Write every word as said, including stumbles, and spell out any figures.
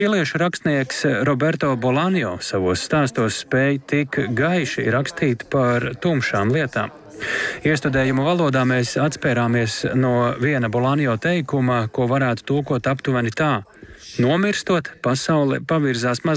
Italiešu rakstnieks Roberto Bolaño savos stāstos spēj tik gaiši rakstīt par tumšām lietām. Iestudējuma valodā mēs atspērāmies no viena Bolaño teikuma, ko varētu tulkot aptuveni tā: nomirstot, pasaule pavirzās mazliet